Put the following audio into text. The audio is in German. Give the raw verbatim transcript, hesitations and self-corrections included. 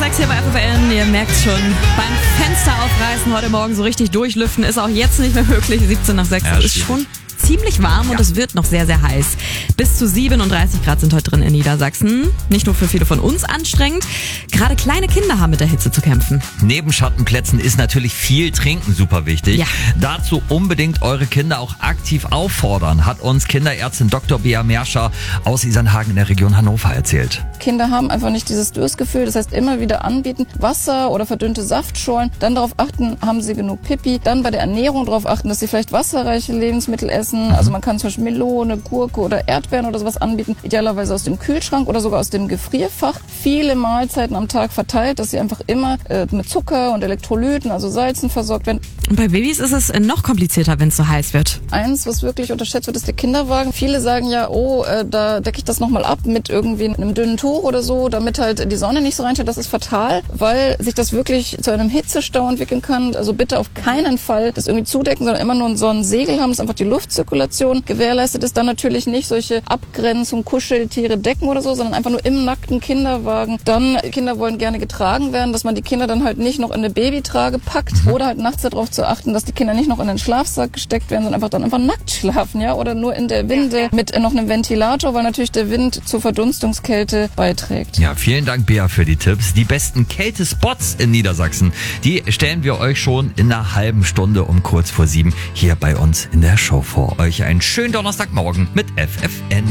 sechs hier bei F F N. Ihr merkt schon, beim Fenster aufreißen heute Morgen so richtig durchlüften ist auch jetzt nicht mehr möglich. siebzehn nach sechs Ja, ist schon ziemlich warm und ja. Es wird noch sehr, sehr heiß. Bis zu siebenunddreißig Grad sind heute drin in Niedersachsen. Nicht nur für viele von uns anstrengend. Gerade kleine Kinder haben mit der Hitze zu kämpfen. Neben Schattenplätzen ist natürlich viel Trinken super wichtig. Ja. Dazu unbedingt eure Kinder auch aktiv auffordern, hat uns Kinderärztin Doktor Bea Merscher aus Isernhagen in der Region Hannover erzählt. Kinder haben einfach nicht dieses Durstgefühl, das heißt immer wieder anbieten, Wasser oder verdünnte Saftschorlen, dann darauf achten, haben sie genug Pipi, dann bei der Ernährung darauf achten, dass sie vielleicht wasserreiche Lebensmittel essen, also man kann zum Beispiel Melone, Gurke oder Erdbeeren oder sowas anbieten, idealerweise aus dem Kühlschrank oder sogar aus dem Gefrierfach, viele Mahlzeiten am Tag verteilt, dass sie einfach immer äh, mit Zucker und Elektrolyten, also Salzen versorgt werden. Und bei Babys ist es noch komplizierter, wenn es so heiß wird. Eins, was wirklich unterschätzt wird, ist der Kinderwagen. Viele sagen ja, oh, äh, da decke ich das nochmal ab mit irgendwie einem dünnen Tuch oder so, damit halt die Sonne nicht so reinsteht. Das ist fatal, weil sich das wirklich zu einem Hitzestau entwickeln kann. Also bitte auf keinen Fall das irgendwie zudecken, sondern immer nur ein Sonnensegel haben, dass einfach die Luftzirkulation gewährleistet ist. Dann natürlich nicht solche Abgrenzung, Kuscheltiere, Decken oder so, sondern einfach nur im nackten Kinderwagen. Dann, Kinder wollen gerne getragen werden, dass man die Kinder dann halt nicht noch in eine Babytrage packt oder halt nachts darauf zu achten, dass die Kinder nicht noch in den Schlafsack gesteckt werden, sondern einfach dann einfach nackt schlafen, ja, oder nur in der Winde mit äh, noch einem Ventilator, weil natürlich der Wind zur Verdunstungskälte beiträgt. Ja, vielen Dank, Bea, für die Tipps. Die besten Kältespots in Niedersachsen, die stellen wir euch schon in einer halben Stunde um kurz vor sieben hier bei uns in der Show vor. Euch einen schönen Donnerstagmorgen mit F F N.